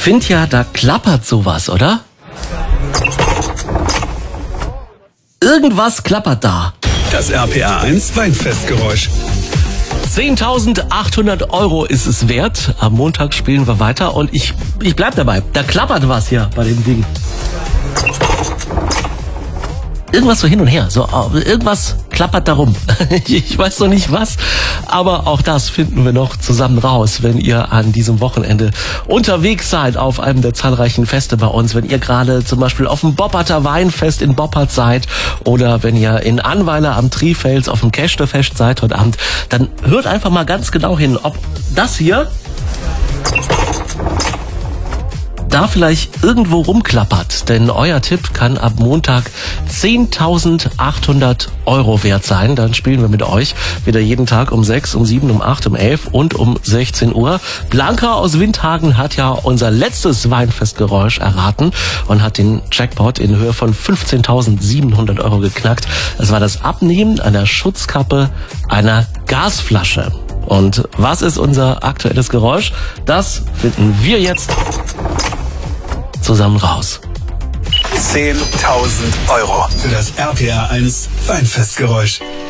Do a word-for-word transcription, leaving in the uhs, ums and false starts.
finde ja, da klappert sowas, oder? Irgendwas klappert da. Das R P R eins Weinfestgeräusch. zehntausendachthundert Euro ist es wert. Am Montag spielen wir weiter und ich, ich bleib dabei. Da klappert was hier bei dem Ding. Irgendwas so hin und her. So, irgendwas klappert da rum. Ich weiß noch nicht was, aber auch das finden wir noch zusammen raus, wenn ihr an diesem Wochenende unterwegs seid auf einem der zahlreichen Feste bei uns. Wenn ihr gerade zum Beispiel auf dem Bopperter Weinfest in Boppert seid oder wenn ihr in Annweiler am Trifels auf dem Kästefest seid heute Abend, dann hört einfach mal ganz genau hin, ob das hier da vielleicht irgendwo rumklappert, denn euer Tipp kann ab Montag zehntausendachthundert Euro wert sein. Dann spielen wir mit euch wieder jeden Tag um sechs, um sieben, um acht, um elf und um sechzehn Uhr. Blanca aus Windhagen hat ja unser letztes Weinfestgeräusch erraten und hat den Jackpot in Höhe von fünfzehntausendsiebenhundert Euro geknackt. Das war das Abnehmen einer Schutzkappe einer Gasflasche. Und was ist unser aktuelles Geräusch? Das finden wir jetzt zusammen raus. zehntausend Euro für das R P R eins Weinfestgeräusch.